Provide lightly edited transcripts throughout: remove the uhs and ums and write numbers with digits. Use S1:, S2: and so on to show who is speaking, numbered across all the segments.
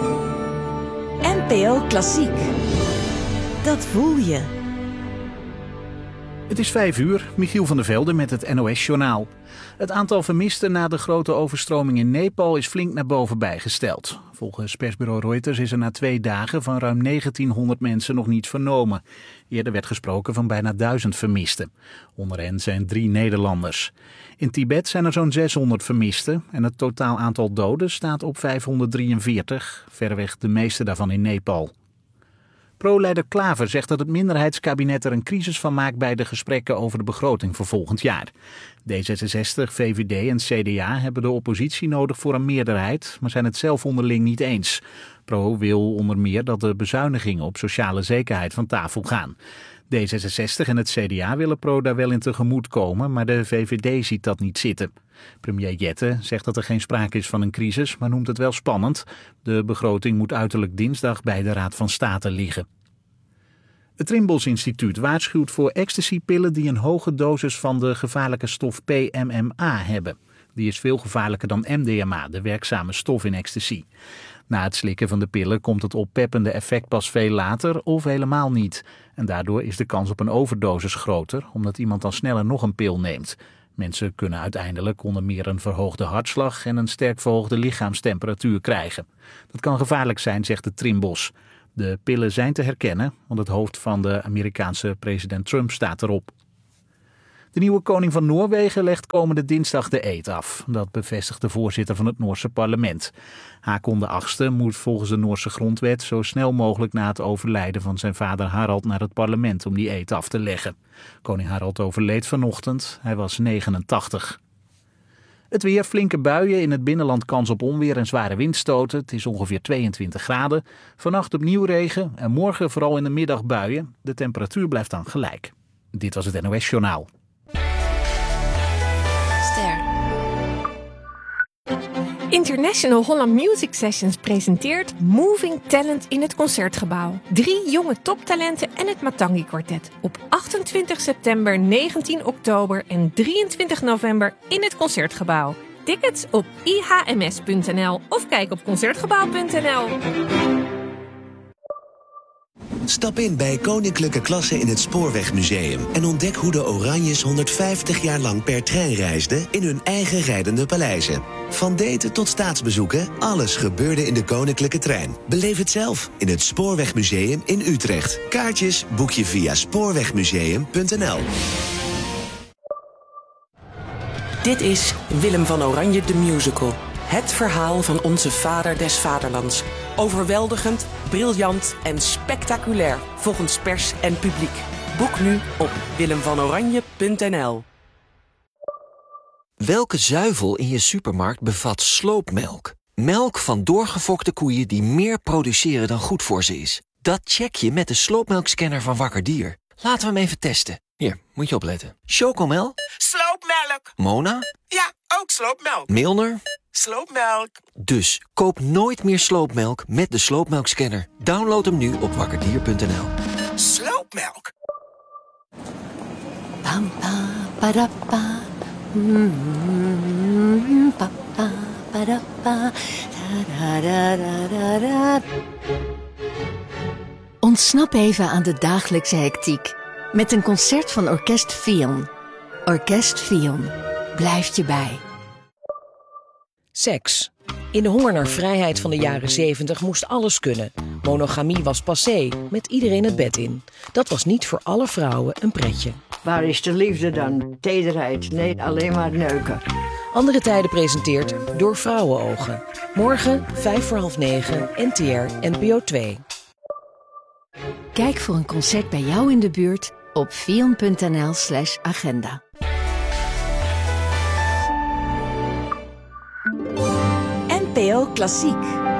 S1: NPO Klassiek. Dat voel je.
S2: Het is 5:00, Michiel van der Velde met het NOS-journaal. Het aantal vermisten na de grote overstroming in Nepal is flink naar boven bijgesteld. Volgens persbureau Reuters is er na 2 dagen van ruim 1900 mensen nog niets vernomen. Eerder werd gesproken van bijna 1000 vermisten. Onder hen zijn 3 Nederlanders. In Tibet zijn er zo'n 600 vermisten en het totaal aantal doden staat op 543, verreweg de meeste daarvan in Nepal. Pro-leider Klaver zegt dat het minderheidskabinet er een crisis van maakt bij de gesprekken over de begroting voor volgend jaar. D66, VVD en CDA hebben de oppositie nodig voor een meerderheid, maar zijn het zelf onderling niet eens. Pro wil onder meer dat de bezuinigingen op sociale zekerheid van tafel gaan. D66 en het CDA willen Pro daar wel in tegemoet komen, maar de VVD ziet dat niet zitten. Premier Jette zegt dat er geen sprake is van een crisis, maar noemt het wel spannend. De begroting moet uiterlijk dinsdag bij de Raad van State liggen. Het Trimbos Instituut waarschuwt voor ecstasypillen die een hoge dosis van de gevaarlijke stof PMMA hebben. Die is veel gevaarlijker dan MDMA, de werkzame stof in ecstasy. Na het slikken van de pillen komt het oppeppende effect pas veel later of helemaal niet. En daardoor is de kans op een overdosis groter, omdat iemand dan sneller nog een pil neemt. Mensen kunnen uiteindelijk onder meer een verhoogde hartslag en een sterk verhoogde lichaamstemperatuur krijgen. Dat kan gevaarlijk zijn, zegt de Trimbos. De pillen zijn te herkennen, want het hoofd van de Amerikaanse president Trump staat erop. De nieuwe koning van Noorwegen legt komende dinsdag de eed af. Dat bevestigt de voorzitter van het Noorse parlement. Haakon VIII moet volgens de Noorse grondwet zo snel mogelijk na het overlijden van zijn vader Harald naar het parlement om die eed af te leggen. Koning Harald overleed vanochtend. Hij was 89. Het weer, flinke buien, in het binnenland kans op onweer en zware windstoten. Het is ongeveer 22 graden. Vannacht opnieuw regen en morgen vooral in de middag buien. De temperatuur blijft dan gelijk. Dit was het NOS Journaal.
S3: International Holland Music Sessions presenteert Moving Talent in het Concertgebouw. 3 jonge toptalenten en het Matangi Quartet. Op 28 september, 19 oktober en 23 november in het Concertgebouw. Tickets op ihms.nl of kijk op concertgebouw.nl.
S4: Stap in bij Koninklijke Klasse in het Spoorwegmuseum en ontdek hoe de Oranjes 150 jaar lang per trein reisden in hun eigen rijdende paleizen. Van daten tot staatsbezoeken, alles gebeurde in de Koninklijke Trein. Beleef het zelf in het Spoorwegmuseum in Utrecht. Kaartjes boek je via spoorwegmuseum.nl.
S5: Dit is Willem van Oranje de Musical. Het verhaal van onze vader des vaderlands. Overweldigend, briljant en spectaculair volgens pers en publiek. Boek nu op willemvanoranje.nl.
S6: Welke zuivel in je supermarkt bevat sloopmelk? Melk van doorgefokte koeien die meer produceren dan goed voor ze is. Dat check je met de sloopmelkscanner van Wakker Dier. Laten we hem even testen. Hier, moet je opletten. Chocomel?
S7: Sloopmelk.
S6: Mona?
S7: Ja, ook sloopmelk.
S6: Milner?
S7: Sloopmelk.
S6: Dus koop nooit meer sloopmelk met de sloopmelkscanner. Download hem nu op wakkerdier.nl.
S7: Sloopmelk.
S8: Pam pa para pa. Pa pa para pa. Da da da da da. Ontsnap even aan de dagelijkse hectiek met een concert van Orkest Vion. Orkest Vion blijft je bij.
S9: Seks. In de honger naar vrijheid van de jaren 70 moest alles kunnen. Monogamie was passé, met iedereen het bed in. Dat was niet voor alle vrouwen een pretje.
S10: Waar is de liefde dan? Tederheid? Nee, alleen maar neuken.
S9: Andere Tijden presenteert Door Vrouwenogen. Morgen 8:55, NTR, NPO 2.
S8: Kijk voor een concert bij jou in de buurt op vion.nl/agenda.
S1: NPO Klassiek.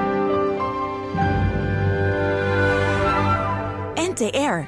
S1: NTR.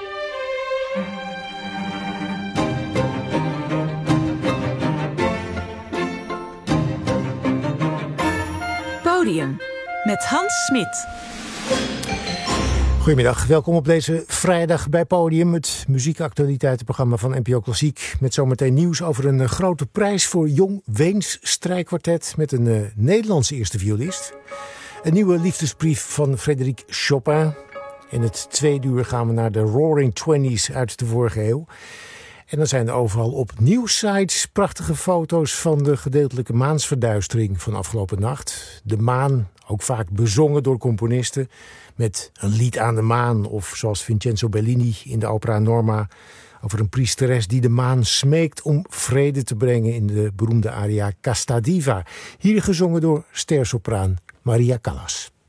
S1: Podium met Hans Smit.
S11: Goedemiddag, welkom op deze vrijdag bij Podium, het muziekactualiteitenprogramma van NPO Klassiek. Met zometeen nieuws over een grote prijs voor Jong Weens strijkkwartet met een Nederlandse eerste violist. Een nieuwe liefdesbrief van Frédéric Chopin. In het tweede uur gaan we naar de Roaring Twenties uit de vorige eeuw. En dan zijn er overal op nieuwssites prachtige foto's van de gedeeltelijke maansverduistering van afgelopen nacht. De maan, ook vaak bezongen door componisten, met een lied aan de maan. Of zoals Vincenzo Bellini in de opera Norma over een priesteres die de maan smeekt om vrede te brengen in de beroemde aria Casta Diva. Hier gezongen door stersopraan Maria Callas.